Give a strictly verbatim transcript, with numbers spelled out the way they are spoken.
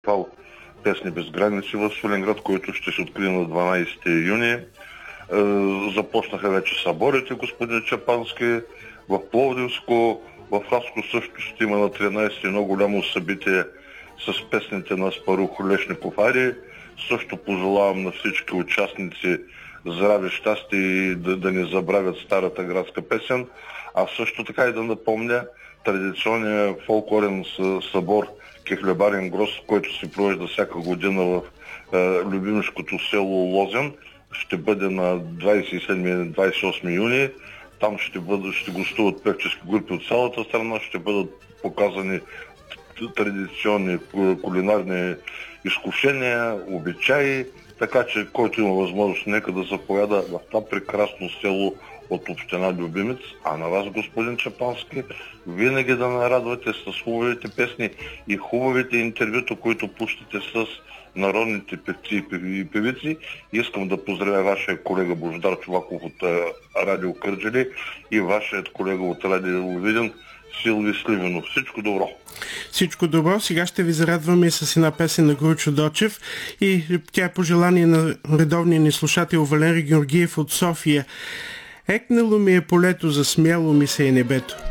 фестивал Песни без граници в Свиленград, който ще се открие на дванадесети юни. Започнаха вече съборите, господин Чапански, в Пловдивско, в Хаско също ще има на тринадесети едно голямо събитие с песните на Аспарух Лешников Ари. Също пожелавам на всички участници здраве, щастие и да, да не забравят старата градска песен, а също така и да напомня традиционния фолклорен събор Кехлебарен гроз, който се провежда всяка година в е, любимишкото село Лозен. Ще бъде на двадесет и седми - двадесет и осми юни. Там ще, бъдат, ще гостуват певчески групи от цялата страна, ще бъдат показани традиционни кулинарни изкушения, обичаи, така че който има възможност, нека да заповяда в това прекрасно село от община Любимец, а на вас, господин Чапански, винаги да нарадвате с хубавите песни и хубавите интервюта, които пущате с народните певци и певици. Искам да поздравя вашия колега Божидар Чуваков от Радио Кърджали и вашият колега от Радио Видин Силви Сливенов. Всичко добро! Всичко добро. Сега ще ви зарадваме с една песен на Груйчо Дочев и тя е пожелание на редовния ни слушател Валери Георгиев от София. Екнало ми е полето, засмяло ми се е небето.